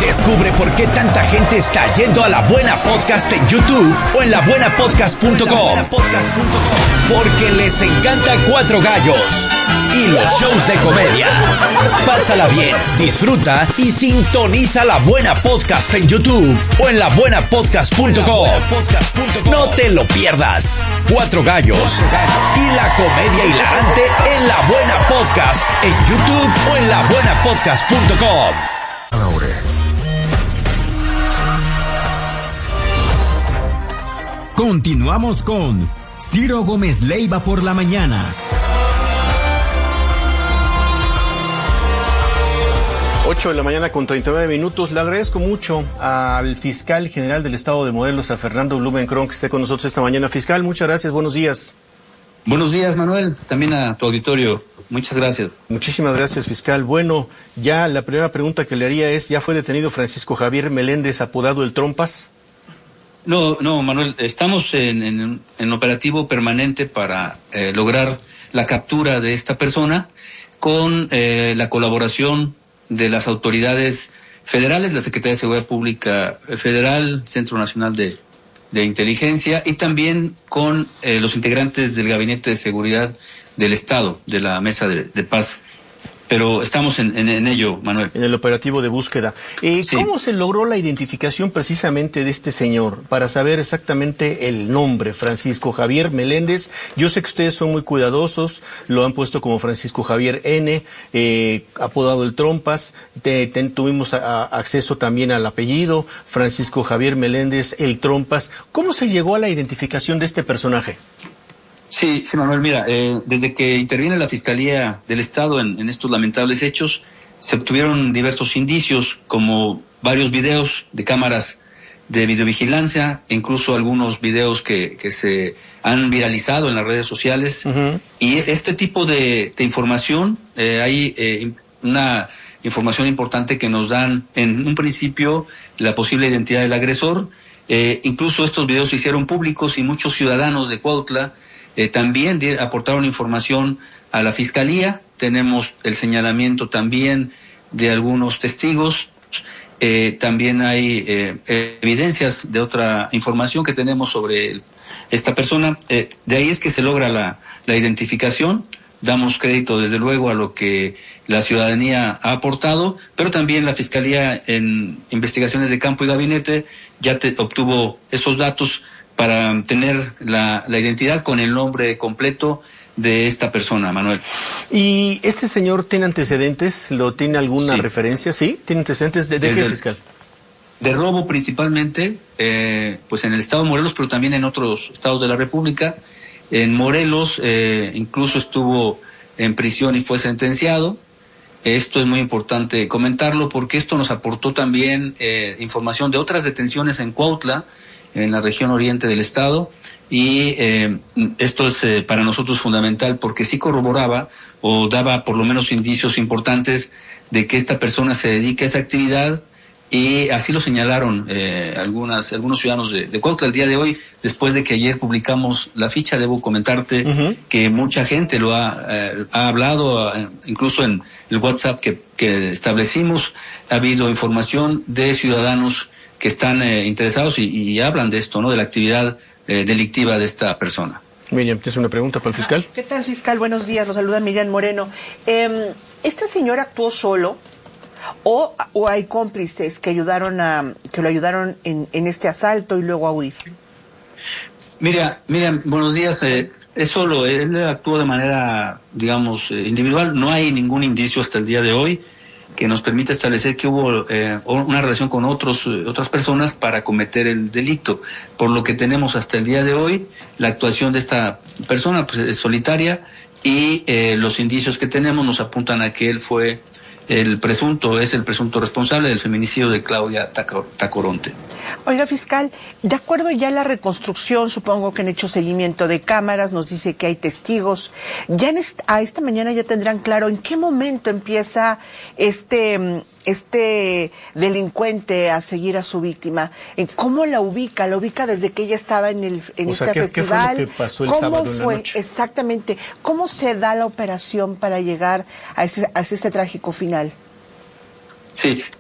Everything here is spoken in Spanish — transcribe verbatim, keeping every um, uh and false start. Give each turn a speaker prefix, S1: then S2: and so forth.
S1: Descubre por qué tanta gente está yendo a La Buena Podcast en YouTube o en la buena podcast punto com. Porque les encanta Cuatro Gallos y los shows de comedia. Pásala bien, disfruta y sintoniza La Buena Podcast en YouTube o en la buena podcast punto com. No te lo pierdas. Cuatro Gallos y la comedia hilarante en La Buena Podcast en YouTube o en la buena podcast punto com.
S2: Continuamos con Ciro Gómez Leiva por la mañana.
S3: ocho de la mañana con treinta y nueve minutos. Le agradezco mucho al fiscal general del estado de Morelos, a Fernando Blumenkron, que esté con nosotros esta mañana. Fiscal, muchas gracias, buenos días.
S4: Buenos días, Manuel, también a tu auditorio. Muchas gracias.
S3: Muchísimas gracias, fiscal. Bueno, ya la primera pregunta que le haría es, ¿ya fue detenido Francisco Javier Meléndez, apodado El Trompas?
S4: No, no, Manuel, estamos en, en, en operativo permanente para eh, lograr la captura de esta persona con eh, la colaboración de las autoridades federales, la Secretaría de Seguridad Pública Federal, Centro Nacional de, de Inteligencia, y también con eh, los integrantes del Gabinete de Seguridad del Estado, de la Mesa de, de Paz. Pero estamos en, en, en ello, Manuel.
S3: En el operativo de búsqueda. Eh,
S4: sí.
S3: ¿Cómo se logró la identificación precisamente de este señor? Para saber exactamente el nombre, Francisco Javier Meléndez. Yo sé que ustedes son muy cuidadosos, lo han puesto como Francisco Javier N., eh, apodado El Trompas. Te, te, tuvimos a, a, acceso también al apellido, Francisco Javier Meléndez, El Trompas. ¿Cómo se llegó a la identificación de este personaje?
S4: Sí, sí, Manuel, mira, eh, desde que interviene la Fiscalía del Estado en, en estos lamentables hechos, se obtuvieron diversos indicios, como varios videos de cámaras de videovigilancia, incluso algunos videos que, que se han viralizado en las redes sociales. Uh-huh. Y este tipo de, de información, eh, hay eh, una información importante que nos dan en un principio la posible identidad del agresor. Eh, incluso estos videos se hicieron públicos y muchos ciudadanos de Cuautla Eh, también de, aportaron información a la Fiscalía. Tenemos el señalamiento también de algunos testigos. Eh, también hay eh, evidencias de otra información que tenemos sobre el, esta persona. Eh, de ahí es que se logra la, la identificación. Damos crédito, desde luego, a lo que la ciudadanía ha aportado, pero también la Fiscalía, en investigaciones de campo y gabinete, ya te, obtuvo esos datos para tener la, la identidad con el nombre completo de esta persona, Manuel.
S3: ¿Y este señor tiene antecedentes? ¿Lo tiene alguna
S4: sí.
S3: referencia? ¿Sí? ¿Tiene antecedentes de, de qué, fiscal?
S4: De robo principalmente, eh, pues en el estado de Morelos, pero también en otros estados de la República. En Morelos eh, incluso estuvo en prisión y fue sentenciado. Esto es muy importante comentarlo porque esto nos aportó también eh, información de otras detenciones en Cuautla, en la región oriente del estado, y eh, esto es eh, para nosotros fundamental porque sí corroboraba o daba por lo menos indicios importantes de que esta persona se dedica a esa actividad, y así lo señalaron eh, algunas algunos ciudadanos de, de Cuautla. El día de hoy, después de que ayer publicamos la ficha, debo comentarte uh-huh. que mucha gente lo ha, eh, ha hablado, eh, incluso en el WhatsApp que, que establecimos, ha habido información de ciudadanos que están eh, interesados y, y hablan de esto, ¿no? De la actividad eh, delictiva de esta persona.
S3: Miriam, ¿tienes una pregunta para el fiscal?
S5: ¿Qué tal, fiscal? Buenos días, lo saluda Miriam Moreno. Eh, ¿Este señor actuó solo o, o hay cómplices que ayudaron a que lo ayudaron en, en este asalto y luego a huir?
S4: Mira, Miriam, buenos días. Eh, es solo, él actuó de manera, digamos, eh, individual. No hay ningún indicio hasta el día de hoy que nos permite establecer que hubo eh, una relación con otros eh, otras personas para cometer el delito. Por lo que tenemos hasta el día de hoy, la actuación de esta persona pues, es solitaria, y eh, los indicios que tenemos nos apuntan a que él fue el presunto, es el presunto responsable del feminicidio de Claudia Tacoronte.
S5: Oiga, fiscal, de acuerdo ya a la reconstrucción, supongo que han hecho seguimiento de cámaras, nos dice que hay testigos. Ya en est- a esta mañana ya tendrán claro en qué momento empieza este este delincuente a seguir a su víctima. ¿En cómo la ubica? ¿La ubica desde que ella estaba en el en
S3: o
S5: este
S3: sea, ¿qué,
S5: festival?
S3: ¿qué fue lo que pasó el
S5: ¿Cómo
S3: sábado en la
S5: fue
S3: noche?
S5: exactamente? ¿Cómo se da la operación para llegar a ese, a ese trágico final?
S4: Sí,